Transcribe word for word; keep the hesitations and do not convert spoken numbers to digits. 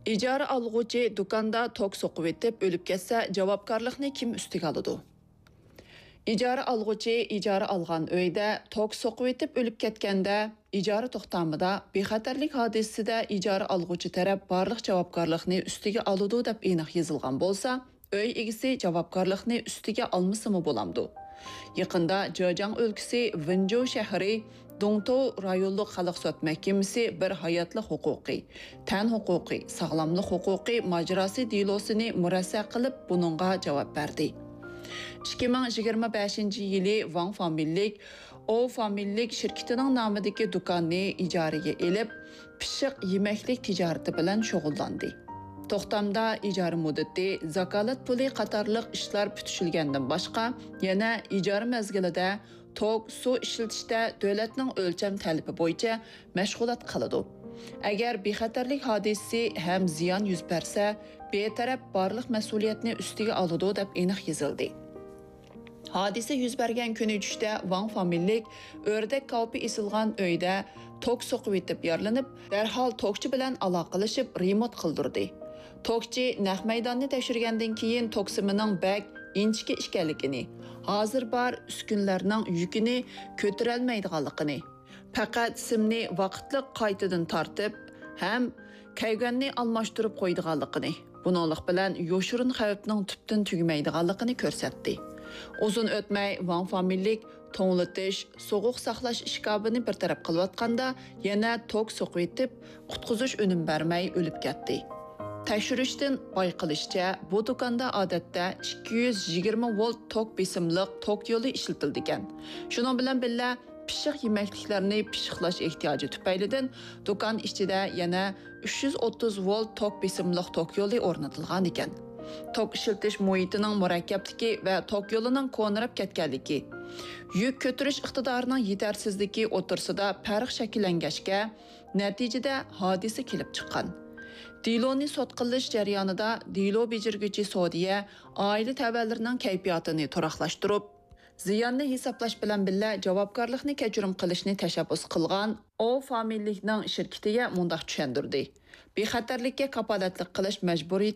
İcara alğuchi do'konda tok so'qib etib o'lib ketsa, javobgarlikni kim ustiga oladi? İcara alğuchi ijara algan uyda tok so'qib etib o'lib ketganda, ijara to'xtamida bexatarlik hodisasida ijara alğuchi taraf barliq javobgarlikni ustiga oladi deb aniq yozilgan bo'lsa, uy egisi javobgarlikni ustiga olmasimi bo'lamdi. Yaqinda Zhejiang o'lkasi Wenzhou shahri Dongtou rayonluq xalq sud mahkamasi bir hayotlik huquqiy, tan huquqiy, sog'lomlik huquqiy majrosi delosini murassa qilib buningga javob berdi. ikki ming yigirma beshinchi yili Wang familiylik O familiylik shirkatining nomidagi do'konni ijaraga elib, pishiq yemaklik tijarati bilan shug'ullandi. To'xtamda ijara muddati, zakalat puli qatorliq ishlar bitishilgandan boshqa, yana ijara mezgilida tok, suv ishlatishda davlatning o'lcham talabi bo'yicha mashg'ulot qiladi. Agar bexatarlik hodisasi ham ziyon yuz bersa, betaraf barliq mas'uliyatni ustiga oladi deb aniq yozildi. Hodisa yuz bergan kuni tushda Wang familiylik o'rdak qavpi isilgan uyda tok so'qib etib yaralanib, darhol tokchi bilan aloqalashib remont qildirdi. Tokchi naq maydonni tekshirgandan keyin toksimining bak inchki ekanligini, hozir bor uskunlarning yukini ko'tarolmaydiganligini, faqat simni vaqtli qaytadan tortib, ham kayganni almashtirib qo'ydiganligini, buninglik bilan yoshirin xavfning tubdan tugamaydiganligini ko'rsatdi. Uzun o'tmay Wang familiylik to'nglatish, so'g'uq saqlash ishkabini bir taraf qilayotganda yana tok so'qib etib, qutqizish unum bermay o'lib ketdi. Tekshirishdan bayqilishicha, bu do'konda odatda ikki yuz yigirma volt tok besimliq tok yo'li ishlatilgan. Shuning bilan birga pishiq yemakliklarni pishiqlash ehtiyoji tufaylidan do'kon ichida yana uch yuz o'ttiz volt tok besimliq tok yo'li o'rnatilgan ekan. Tok ishiltish muhitining murakkabligi va tok yo'lining ko'nirib ketganligi, yuk ko'tarish iqtidorining yetarsizligi o'tirsida farq shakllangachga, natijada hodisa kelib chiqqan. Diloni sud qilish jarayonida dilo bejirguchi sodiya oila tavallarining kayfiyatini turaqlashtirib, ziyonni hisoblash bilan birga javobgarlikni kechirim qilishni tashabbus qilgan O familiylikning shirkatiga mundaq tushundirdi. Bexatarlikka kapolatlik qilish majburiyati